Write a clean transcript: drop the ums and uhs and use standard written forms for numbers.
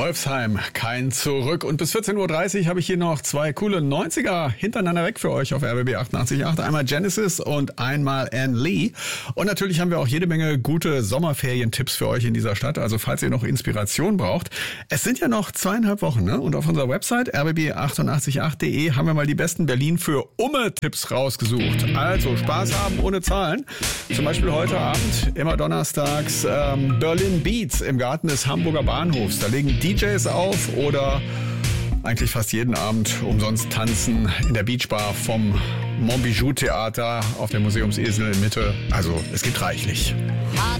Wolfsheim, kein Zurück. Und bis 14.30 Uhr habe ich hier noch zwei coole 90er hintereinander weg für euch auf RBB 88.8. Einmal Genesis und einmal Anne Lee. Und natürlich haben wir auch jede Menge gute Sommerferientipps für euch in dieser Stadt. Also falls ihr noch Inspiration braucht. Es sind ja noch 2,5 Wochen, ne? Und auf unserer Website rbb888.de haben wir mal die besten Berlin für Umme-Tipps rausgesucht. Also Spaß haben ohne Zahlen. Zum Beispiel heute Abend, immer donnerstags, Berlin Beats im Garten des Hamburger Bahnhofs. Da legen DJs auf oder eigentlich fast jeden Abend umsonst tanzen in der Beachbar vom Montbijou Theater auf der Museumsinsel in Mitte. Also es gibt reichlich.